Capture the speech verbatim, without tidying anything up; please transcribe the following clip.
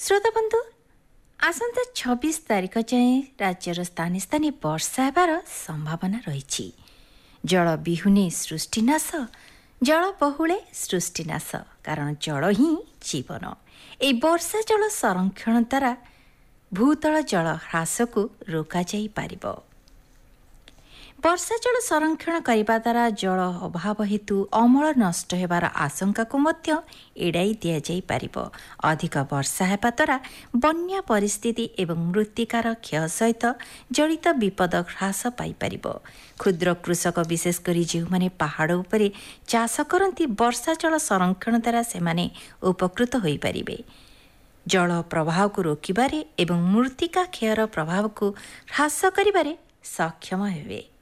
श्रोता बंधु आसंता छब्बीस तारिख जाए राज्यर स्थाने स्थाने वर्षा हेबार संभावना रही। जल विहुने सृष्टिनाश, जल बहुले सृष्टिनाश, कारण जल ही जीवन। ए वर्षा जल संरक्षण द्वारा भूतल जल ह्रास को रोक जाई पारिबो। वर्षा जल संरक्षण करने द्वारा जल अभाव हेतु अमल नष्ट होबार आशंका को मध्य एड़ाई दिया जाई पारिबो। अधिक वर्षा हेबा द्वारा बन्या परिस्थिति एवं मृत्तिकार क्षय सहित जड़ित विपद ह्रास पाई पारिबो। क्षुद्र कृषक विशेषकर जो माने पहाड़ उपरे चाष करती वर्षा जल संरक्षण द्वारा से माने उपकृत होई पारिबे। जल प्रवाह को रोकिबारे एवं मृत्तिका क्षयर प्रभाव को ह्रास करिबारे सक्षम हेबे।